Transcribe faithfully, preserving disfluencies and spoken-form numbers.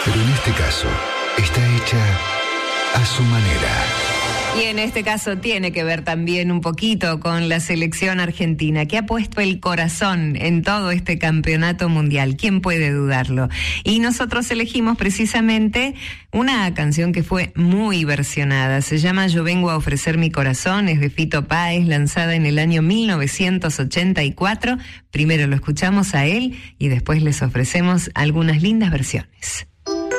Pero en este caso, está hecha a su manera. Y en este caso tiene que ver también un poquito con la selección argentina, que ha puesto el corazón en todo este campeonato mundial. ¿Quién puede dudarlo? Y nosotros elegimos precisamente una canción que fue muy versionada. Se llama Yo vengo a ofrecer mi corazón, es de Fito Páez, lanzada en el año mil novecientos ochenta y cuatro. Primero lo escuchamos a él y después les ofrecemos algunas lindas versiones.